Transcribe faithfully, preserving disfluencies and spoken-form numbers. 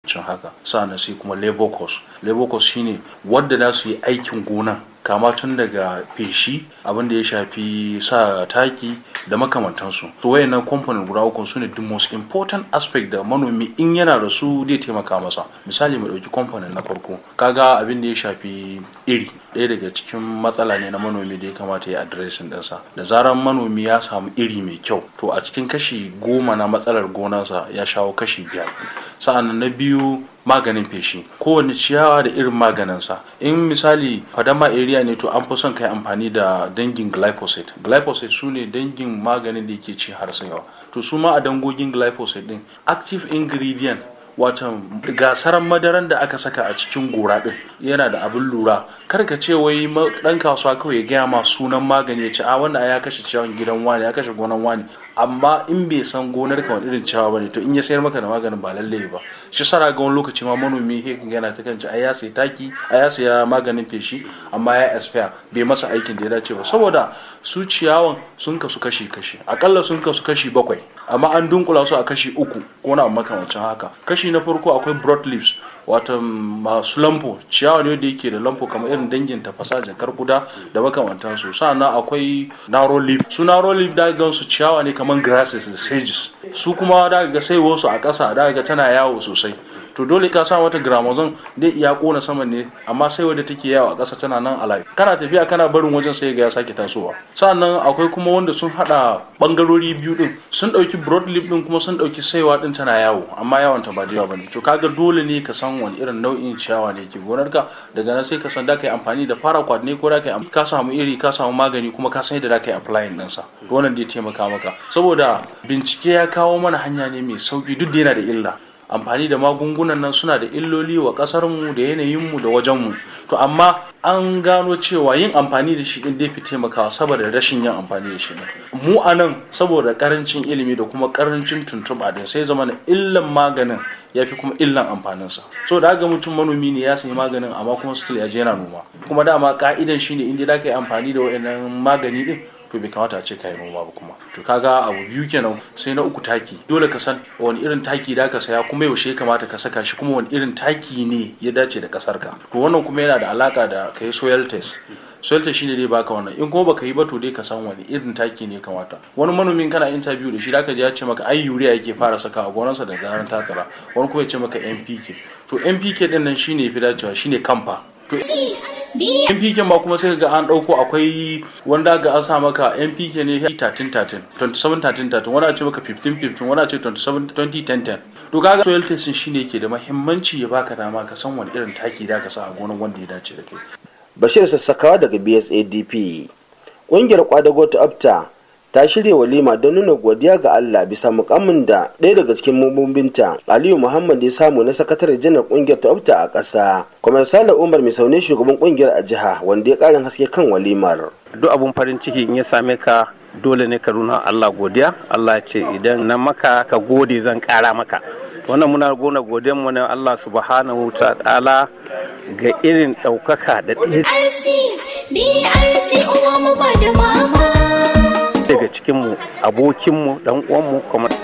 makamancin haka. Sa'an sai kuma labor cost. Labor cost shine wanda za su yi aikin gona kama tun daga feshi abin da ya shafi sa taki da makamantansu. To wayannan component guda uku su ne the most important aspect da manomi in yana da su zai taimaka masa. Misali mu dauki component na farko, kaga abin da ya shafi iri ɗaya daga cikin matsala ne na manomi da ya kamata ya addressing ɗinsa. Da zarar manomi ya samu iri mai kyau to a cikin kashi goma na matsalar gonarsa ya shawo kashi biyar. Sa'an na biyu maganin feshi, kowane ciyawa da irin maganinsa. In misali fadama area ne to an fi son kai amfani da dangin glyphosate. Glyphosate su ne dangin maganin da yake ci har yawa. To su ma a dangogin glyphosate din active ingredient watan gasar madaran da aka saka a cikin gora din yana da abin lura. Kar ka ce wai dan kasuwa kawai ya gaya ma sunan magani ya ce a wanda ya kashe ciyawan gidan wani ya kashe gonan wani, amma in bai san gonar ka wani irin ciyawa bane to in ya sayar maka da maganin ba lalle ba. Shi sara ga wani lokaci ma manomi yana ta kanci ai ya sai taki ai ya saya maganin feshi amma ya expire bai masa aikin da ya dace ba, saboda su ciyawan sun kasu kashi kashi akalla sun kasu kashi bakwai amma an dunkula su a kashi uku ko na makamancin haka. Kashi na farko akwai broad leaves, wato masu lampo, ciyawa ne da yake da lampo kamar irin dangin tafasa, jakar kuda da makamantansu. Sannan akwai narrow leaf, su narrow leaf da ga su ciyawa ne kamar grasses da sages, su kuma da ga saiwarsu a ƙasa da ga tana yawo sosai. To dole ka sa wata gramazon dai iya kona saman ne amma sai wadda take yawo a ƙasa tana nan alive. Kana tafiya kana barin wajen sai ga ya sake tasowa. Sannan akwai kuma wanda sun hada bangarori biyu din, sun dauki broad leaf din kuma sun dauki saiwa din tana yawo amma yawon ta ba da yawa bane. To kaga dole ne ka san wani irin nau'in ciyawa ne ke gonarka, daga nan sai ka san da kai amfani da paraquat ne ko da kai ka samu iri ka samu magani kuma ka san yadda da kai applying din sa. Wannan zai taimaka maka saboda bincike ya kawo mana hanya ne mai sauki duk da yana da illa. Amfani da magungunan nan suna da illoli wa ƙasarmu da yanayinmu da wajenmu, to amma an gano cewa yin amfani da shi din dai fi taimakawa saboda rashin yin amfani da shi ne. Mu a nan saboda karancin ilimi da kuma karancin tuntuɓa din sai zama na illan maganin ya fi kuma illan amfaninsa. So da ga mutum manomi ne ya sayi maganin amma kuma still ya je yana noma, kuma dama ka'idan shine inda da ka yi amfani da wa'annan magani din to bai kamata a ce kai noma ba kuma. To kaga abu biyu kenan. Sai na uku taki, dole ka san wani irin taki da ka saya kuma yaushe ya kamata ka saka shi kuma wani irin taki ne ya dace da kasar ka. To wannan kuma yana da alaka da kai soil test. Soil test shine dai baka wannan, in kuma baka yi ba to dai ka san wani irin taki ne kamata. Wani manomin kana interview da shi da ka ji ya ce maka ai urea yake fara saka a gonarsa da zaran ta tsira, wani kuma ya ce maka N P K. To N P K din nan shine yafi dacewa, shine kamfa. To N P K ma kuma sai ga an dauko akwai wanda ga an sa maka N P K ne thirteen thirteen, twenty-seven thirteen thirteen, wani a ce maka fifteen fifteen, wani a ce twenty-seven twenty ten ten. To kaga soil testing shine yake da muhimmanci ya baka dama ka san wani irin taki da ka sa a gonar wanda ya dace da kai. Bashir Sassakawa daga B S A D P. Ƙungiyar kwadago ta Opta ta shirya walima don nuna godiya ga Allah bisa mukammin da ɗaya daga cikin mambobinta Aliyu Muhammad ya samu na sakatare janar ƙungiyar ta Opta a ƙasa. Kwamar Sale Umar mai saune shugaban ƙungiyar a jiha wanda ya ƙarin haske kan walimar. Duk abun farin ciki in ya same ka dole ne ka nuna Allah godiya. Allah ce idan na maka ka gode zan ƙara maka. Wannan muna gona godiyar mu ne Allah subhanahu wa ta'ala ga irin ɗaukaka da ɗaya daga cikinmu abokinmu ɗan uwanmu kuma